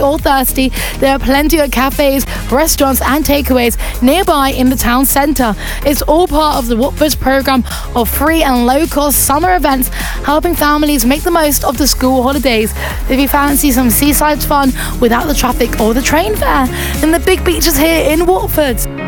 or thirsty, there are plenty of cafes, restaurants and takeaways nearby in the town centre. It's all part of the Watford's programme of free and low-cost summer events, helping families make the most of the school holidays. If you fancy some seaside fun without the traffic or the train fare, then the Big Beach is here in Watford.